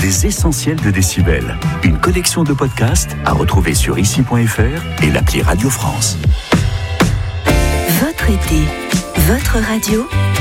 Les essentiels de Décibel. Une collection de podcasts à retrouver sur ici.fr et l'appli Radio France. Votre été, votre radio.